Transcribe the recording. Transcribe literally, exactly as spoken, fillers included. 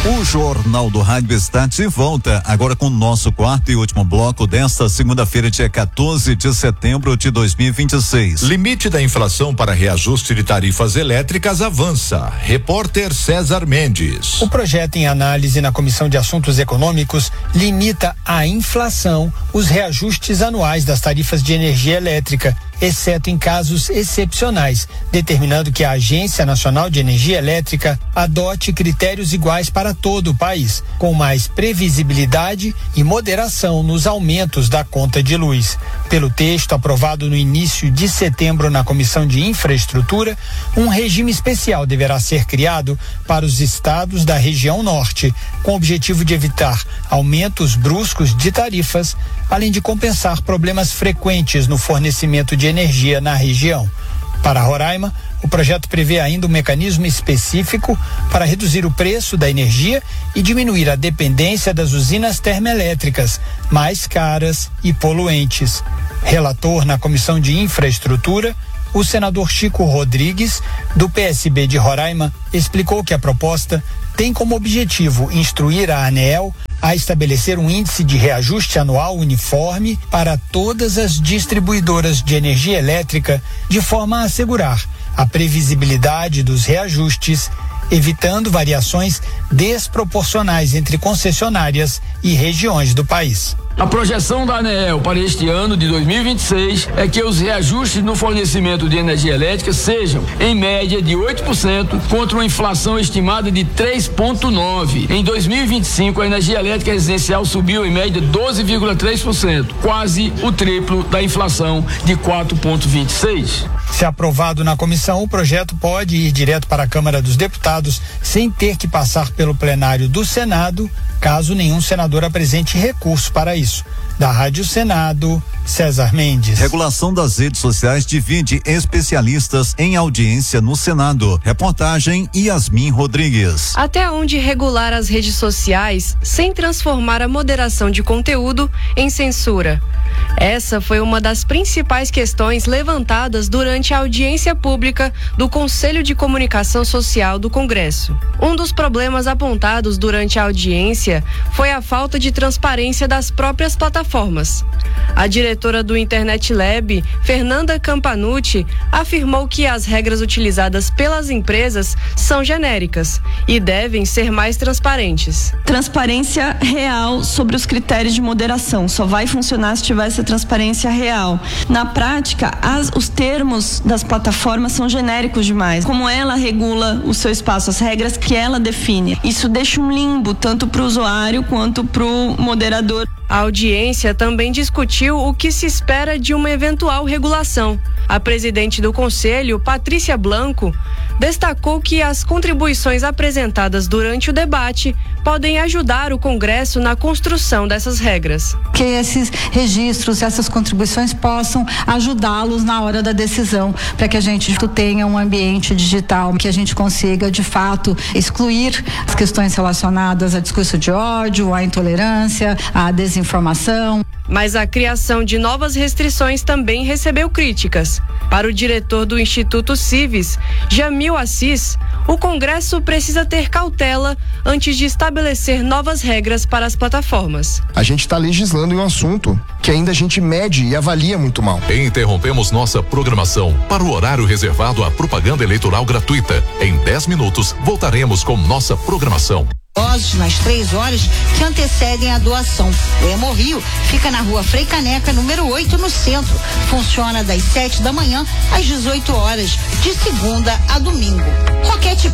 O Jornal do Rádio está de volta, agora com o nosso quarto e último bloco desta segunda-feira, dia quatorze de setembro de dois mil e vinte e seis. Limite da inflação para reajuste de tarifas elétricas avança. Repórter César Mendes. O projeto em análise na Comissão de Assuntos Econômicos limita à inflação os reajustes anuais das tarifas de energia elétrica, exceto em casos excepcionais, determinando que a Agência Nacional de Energia Elétrica adote critérios iguais para todo o país, com mais previsibilidade e moderação nos aumentos da conta de luz. Pelo texto aprovado no início de setembro na Comissão de Infraestrutura, um regime especial deverá ser criado para os estados da região norte, com o objetivo de evitar aumentos bruscos de tarifas, além de compensar problemas frequentes no fornecimento de energia na região. Para Roraima, o projeto prevê ainda um mecanismo específico para reduzir o preço da energia e diminuir a dependência das usinas termoelétricas, mais caras e poluentes. Relator na Comissão de Infraestrutura, o senador Chico Rodrigues, do P S B de Roraima, explicou que a proposta tem como objetivo instruir a ANEEL a estabelecer um índice de reajuste anual uniforme para todas as distribuidoras de energia elétrica, de forma a assegurar a previsibilidade dos reajustes, evitando variações desproporcionais entre concessionárias e regiões do país. A projeção da ANEEL para este ano de dois mil e vinte e seis é que os reajustes no fornecimento de energia elétrica sejam, em média, de oito por cento, contra uma inflação estimada de três vírgula nove por cento. Em dois mil e vinte e cinco, a energia elétrica residencial subiu, em média, doze vírgula três por cento, quase o triplo da inflação de quatro vírgula vinte e seis por cento. Se aprovado na comissão, o projeto pode ir direto para a Câmara dos Deputados sem ter que passar pelo plenário do Senado, caso nenhum senador apresente recurso para isso. Da Rádio Senado, César Mendes. Regulação das redes sociais divide especialistas em audiência no Senado. Reportagem Yasmin Rodrigues. Até onde regular as redes sociais sem transformar a moderação de conteúdo em censura? Essa foi uma das principais questões levantadas durante a audiência pública do Conselho de Comunicação Social do Congresso. Um dos problemas apontados durante a audiência foi a falta de transparência das próprias plataformas. A diretora do Internet Lab, Fernanda Campanucci, afirmou que as regras utilizadas pelas empresas são genéricas e devem ser mais transparentes. Transparência real sobre os critérios de moderação. Só vai funcionar se tiver essa transparência real. Na prática, as, os termos das plataformas são genéricos demais. Como ela regula o seu espaço, as regras que ela define. Isso deixa um limbo tanto para o usuário quanto para o moderador. A audiência também discutiu o que se espera de uma eventual regulação. A presidente do Conselho, Patrícia Blanco, destacou que as contribuições apresentadas durante o debate podem ajudar o Congresso na construção dessas regras. Que esses registros, essas contribuições possam ajudá-los na hora da decisão, para que a gente tenha um ambiente digital, que a gente consiga, de fato, excluir as questões relacionadas a discurso de ódio, à intolerância, à desinformação. Mas a criação de novas restrições também recebeu críticas. Para o diretor do Instituto Civis, Jamil Assis, o Congresso precisa ter cautela antes de estabelecer novas regras para as plataformas. A gente está legislando em um assunto que ainda a gente mede e avalia muito mal. Interrompemos nossa programação para o horário reservado à propaganda eleitoral gratuita. Em dez minutos, voltaremos com nossa programação. Nas três horas que antecedem a doação. O Hemorrio fica na rua Frei Caneca, número oito, no centro. Funciona das sete da manhã às dezoito horas, de segunda a domingo. Roquete